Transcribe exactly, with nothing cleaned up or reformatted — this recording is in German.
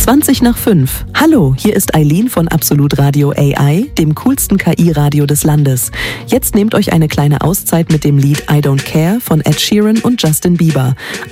zwanzig nach fünf. Hallo, hier ist Eileen von Absolut Radio A I, dem coolsten K I-Radio des Landes. Jetzt nehmt euch eine kleine Auszeit mit dem Lied I Don't Care von Ed Sheeran und Justin Bieber.